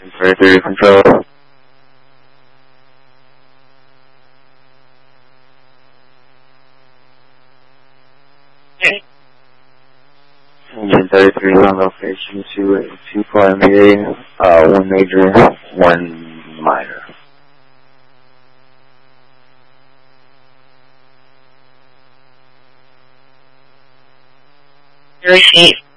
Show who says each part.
Speaker 1: 33 control. Engine 33 on location, 2 primary, 1 major, 1 minor.
Speaker 2: Receive.